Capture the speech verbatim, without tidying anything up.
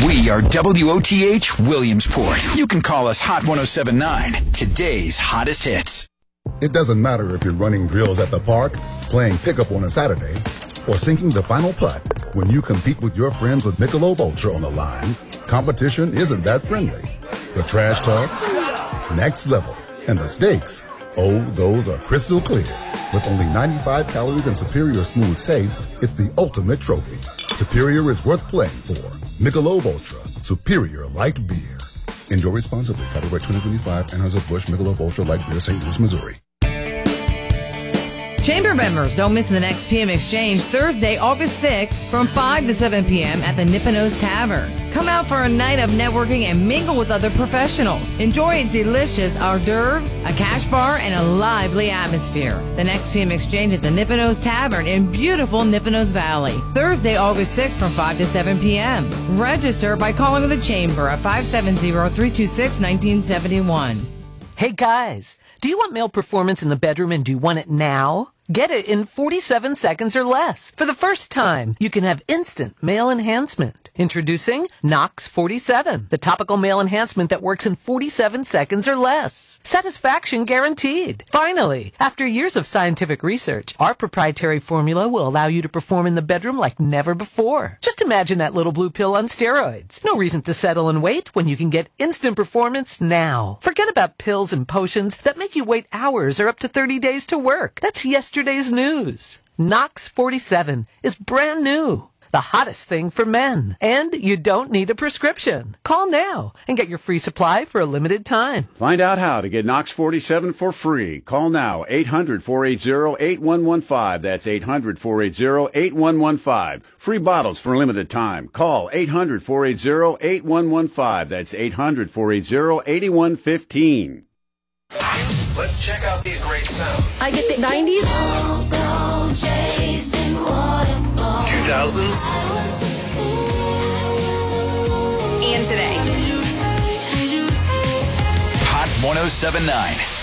We are W O T H Williamsport. You can call us Hot one oh seven point nine, today's hottest hits. It doesn't matter if you're running drills at the park, playing pickup on a Saturday, or sinking the final putt. When you compete with your friends with Michelob Ultra on the line, competition isn't that friendly. The trash talk, next level, and the stakes, oh, those are crystal clear. With only ninety-five calories and superior smooth taste, it's the ultimate trophy. Superior is worth playing for. Michelob Ultra, superior light beer. Enjoy responsibly. Copyright twenty twenty-five, Anheuser-Busch Michelob Ultra Light Beer, Saint Louis, Missouri. Chamber members, don't miss the next P M Exchange Thursday, August sixth from five to seven p.m. at the Nipponos Tavern. Come out for a night of networking and mingle with other professionals. Enjoy delicious hors d'oeuvres, a cash bar, and a lively atmosphere. The next P M Exchange at the Nipponos Tavern in beautiful Nipponos Valley. Thursday, August sixth from five to seven p.m. Register by calling the Chamber at five seven zero, three two six, one nine seven one. Hey guys, do you want male performance in the bedroom and do you want it now? Get it in forty-seven seconds or less. For the first time, you can have instant male enhancement. Introducing Nox forty-seven, the topical male enhancement that works in forty-seven seconds or less. Satisfaction guaranteed. Finally, after years of scientific research, our proprietary formula will allow you to perform in the bedroom like never before. Just imagine that little blue pill on steroids. No reason to settle and wait when you can get instant performance now. Forget about pills and potions that make you wait hours or up to thirty days to work. That's yesterday's news. Nox forty-seven is brand new. The hottest thing for men. And you don't need a prescription. Call now and get your free supply for a limited time. Find out how to get Nox forty-seven for free. Call now, eight hundred, four eight zero, eight one one five. That's eight hundred, four eight zero, eight one one five. Free bottles for a limited time. Call eight hundred, four eight zero, eight one one five. That's eight hundred, four eight zero, eight one one five. Let's check out these great sounds. I get the nineties. two thousands. And today. Hot one oh seven point nine.